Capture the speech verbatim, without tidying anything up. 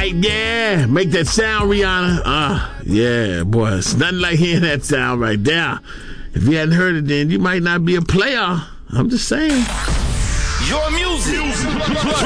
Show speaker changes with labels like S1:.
S1: right, yeah. Make that sound, Rihanna. Uh, yeah, boy. It's nothing like hearing that sound right there. If you hadn't heard it, then you might not be a player. I'm just saying.
S2: Your music.